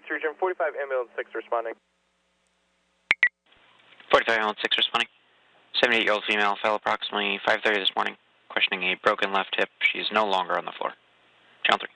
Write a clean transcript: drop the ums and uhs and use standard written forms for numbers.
region, 45 ambulance 6 responding. 45 ambulance 6 responding. 78-year-old female fell approximately 5:30 this morning, questioning a broken left hip. She is no longer on the floor. Channel 3.